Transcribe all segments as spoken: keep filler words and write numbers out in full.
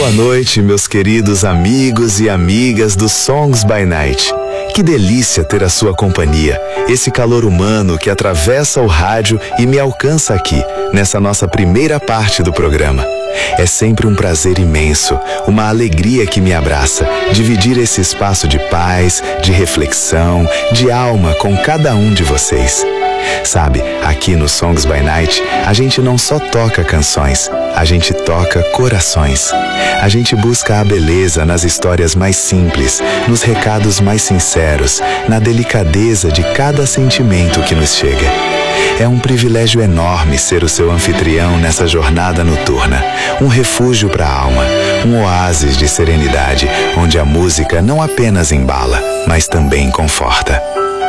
Boa noite, meus queridos amigos e amigas do Songs by Night. Que delícia ter a sua companhia, esse calor humano que atravessa o rádio e me alcança aqui, nessa nossa primeira parte do programa. É sempre um prazer imenso, uma alegria que me abraça, dividir esse espaço de paz, de reflexão, de alma com cada um de vocês. Sabe, aqui no Songs by Night, a gente não só toca canções, a gente toca corações. A gente busca a beleza nas histórias mais simples, nos recados mais sinceros, na delicadeza de cada sentimento que nos chega. É um privilégio enorme ser o seu anfitrião nessa jornada noturna, um refúgio para a alma, um oásis de serenidade, onde a música não apenas embala, mas também conforta.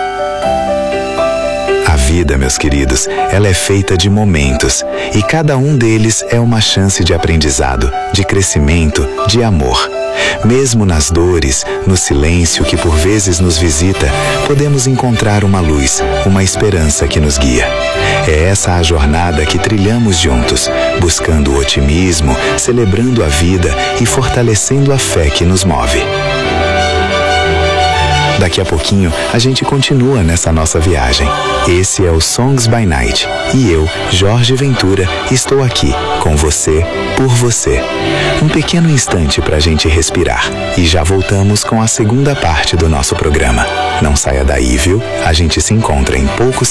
A vida, meus queridos, ela é feita de momentos, e cada um deles é uma chance de aprendizado, de crescimento, de amor. Mesmo nas dores, no silêncio que por vezes nos visita, podemos encontrar uma luz, uma esperança que nos guia. É essa a jornada que trilhamos juntos, buscando o otimismo, celebrando a vida e fortalecendo a fé que nos move. Daqui a pouquinho, a gente continua nessa nossa viagem. Esse é o Songs by Night. E eu, Jorge Ventura, estou aqui, com você, por você. Um pequeno instante para a gente respirar. E já voltamos com a segunda parte do nosso programa. Não saia daí, viu? A gente se encontra em poucos